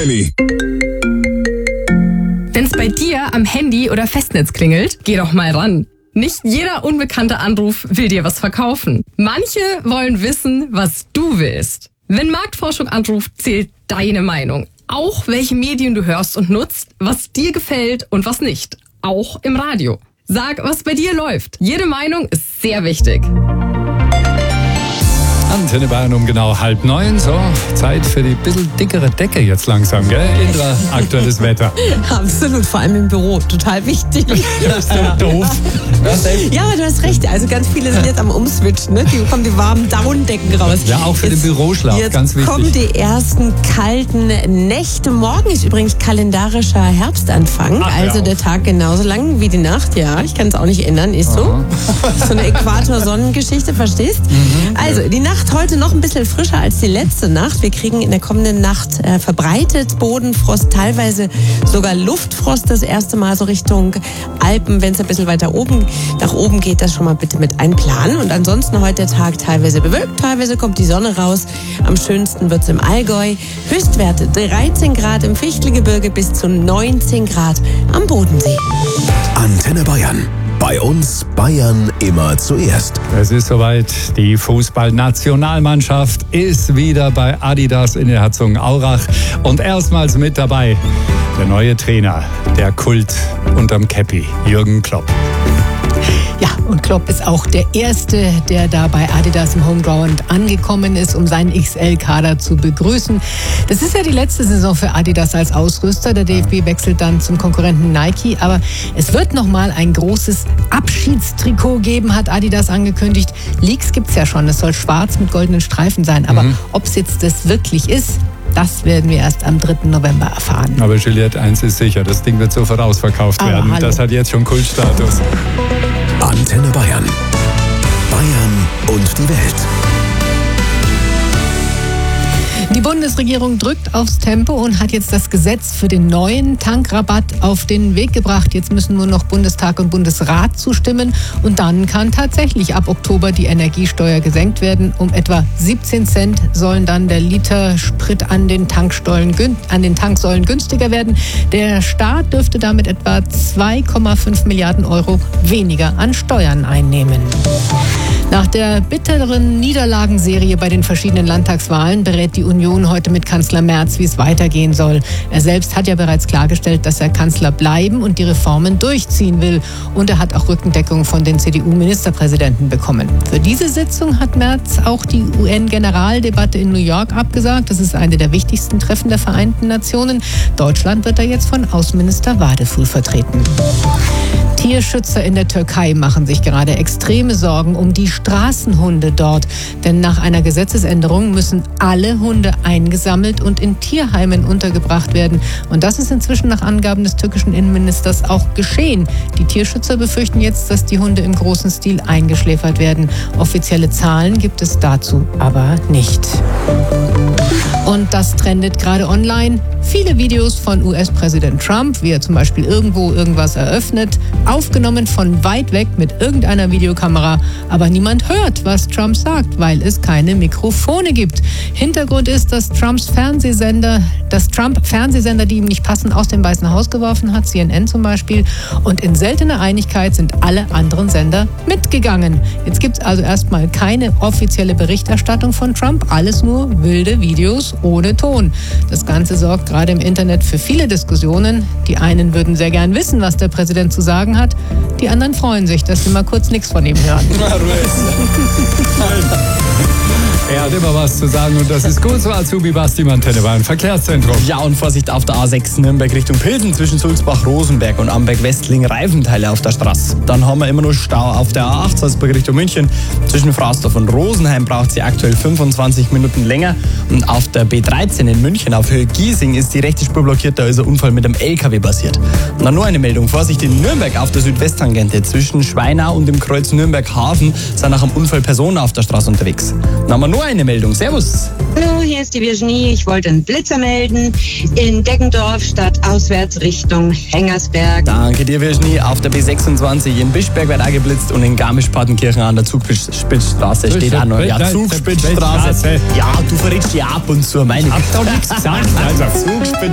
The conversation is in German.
Sally. Wenn's bei dir am Handy oder Festnetz klingelt, geh doch mal ran. Nicht jeder unbekannte Anruf will dir was verkaufen. Manche wollen wissen, was du willst. Wenn Marktforschung anruft, zählt deine Meinung. Auch welche Medien du hörst und nutzt, was dir gefällt und was nicht. Auch im Radio. Sag, was bei dir läuft. Jede Meinung ist sehr wichtig. Antenne Bayern um genau 8:30. So, Zeit für die bisschen dickere Decke jetzt langsam, gell? Indra, aktuelles Wetter. Absolut, vor allem im Büro. Total wichtig. Das ist so doof. Ja, du hast recht. Also ganz viele sind jetzt am Umswitchen. Ne? Die bekommen die warmen Downdecken raus. Ja, auch für den Büroschlaf, ganz wichtig. Jetzt kommen die ersten kalten Nächte. Morgen ist übrigens kalendarischer Herbstanfang. Also der Tag genauso lang wie die Nacht. Ja, ich kann es auch nicht ändern. Ist so. So eine Äquator-Sonnengeschichte, verstehst? Also, die Nacht heute noch ein bisschen frischer als die letzte Nacht. Wir kriegen in der kommenden Nacht verbreitet Bodenfrost, teilweise sogar Luftfrost das erste Mal so Richtung Alpen. Wenn es ein bisschen weiter nach oben geht, das schon mal bitte mit einplanen. Und ansonsten heute der Tag teilweise bewölkt, teilweise kommt die Sonne raus. Am schönsten wird es im Allgäu. Höchstwerte 13 Grad im Fichtelgebirge bis zu 19 Grad am Bodensee. Antenne Bayern. Bei uns Bayern immer zuerst. Es ist soweit, die Fußballnationalmannschaft ist wieder bei Adidas in der Herzogenaurach und erstmals mit dabei der neue Trainer, der Kult unterm Käppi, Jürgen Klopp. Ja, und Klopp ist auch der Erste, der da bei Adidas im Homeground angekommen ist, um seinen XL-Kader zu begrüßen. Das ist ja die letzte Saison für Adidas als Ausrüster. Der DFB wechselt dann zum Konkurrenten Nike. Aber es wird nochmal ein großes Abschiedstrikot geben, hat Adidas angekündigt. Leaks gibt's ja schon. Es soll schwarz mit goldenen Streifen sein. Aber ob es jetzt das wirklich ist, das werden wir erst am 3. November erfahren. Aber Juliette, eins ist sicher, das Ding wird sofort ausverkauft werden. Hallo. Das hat jetzt schon Kultstatus. Antenne Bayern. Bayern und die Welt. Die Bundesregierung drückt aufs Tempo und hat jetzt das Gesetz für den neuen Tankrabatt auf den Weg gebracht. Jetzt müssen nur noch Bundestag und Bundesrat zustimmen und dann kann tatsächlich ab Oktober die Energiesteuer gesenkt werden. Um etwa 17 Cent sollen dann der Liter Sprit an den Tanksäulen günstiger werden. Der Staat dürfte damit etwa 2,5 Milliarden Euro weniger an Steuern einnehmen. Nach der bitteren Niederlagenserie bei den verschiedenen Landtagswahlen berät die Union heute mit Kanzler Merz, wie es weitergehen soll. Er selbst hat ja bereits klargestellt, dass er Kanzler bleiben und die Reformen durchziehen will. Und er hat auch Rückendeckung von den CDU-Ministerpräsidenten bekommen. Für diese Sitzung hat Merz auch die UN-Generaldebatte in New York abgesagt. Das ist eine der wichtigsten Treffen der Vereinten Nationen. Deutschland wird da jetzt von Außenminister Wadefuhl vertreten. Tierschützer in der Türkei machen sich gerade extreme Sorgen um die Straßenhunde dort. Denn nach einer Gesetzesänderung müssen alle Hunde eingesammelt und in Tierheimen untergebracht werden. Und das ist inzwischen nach Angaben des türkischen Innenministers auch geschehen. Die Tierschützer befürchten jetzt, dass die Hunde im großen Stil eingeschläfert werden. Offizielle Zahlen gibt es dazu aber nicht. Und das trendet gerade online. Viele Videos von US-Präsident Trump, wie er zum Beispiel irgendwo irgendwas eröffnet, aufgenommen von weit weg mit irgendeiner Videokamera. Aber niemand hört, was Trump sagt, weil es keine Mikrofone gibt. Hintergrund ist, dass Trump Fernsehsender, die ihm nicht passen, aus dem Weißen Haus geworfen hat, CNN zum Beispiel. Und in seltener Einigkeit sind alle anderen Sender mitgegangen. Jetzt gibt es also erstmal keine offizielle Berichterstattung von Trump, alles nur wilde Videos ohne Ton. Das Ganze sorgt gerade im Internet für viele Diskussionen. Die einen würden sehr gern wissen, was der Präsident zu sagen hat. Die anderen freuen sich, dass sie mal kurz nichts von ihm hören. Er hat immer was zu sagen und das ist gut so. Azubi Basti im Antenne Bayern Verkehrszentrum. Ja, und Vorsicht auf der A6 Nürnberg Richtung Pilsen zwischen Sulzbach-Rosenberg und Amberg-Westling Reifenteile auf der Straße. Dann haben wir immer noch Stau auf der A8 Salzburg Richtung München. Zwischen Frausdorf und Rosenheim braucht sie aktuell 25 Minuten länger. Und auf der B13 in München auf Höhe Giesing ist die rechte Spur blockiert, da ist ein Unfall mit einem LKW passiert. Und dann nur eine Meldung. Vorsicht in Nürnberg auf der Südwesttangente zwischen Schweinau und dem Kreuz Nürnberg-Hafen sind nach einem Unfall Personen auf der Straße unterwegs. Dann haben wir nur eine Meldung. Servus. Hallo, hier ist die Virginie. Ich wollte einen Blitzer melden in Deggendorf stadtauswärts Richtung Hengersberg. Danke dir, Virginie. Auf der B26 in Bischberg wird auch geblitzt und in Garmisch-Partenkirchen an der Zugspitzstraße steht auch noch. Ja, Zugspitzstraße. Ja, du verrätst ja ab und zu. Meine Hab doch nichts gesagt. Also, Zugspitz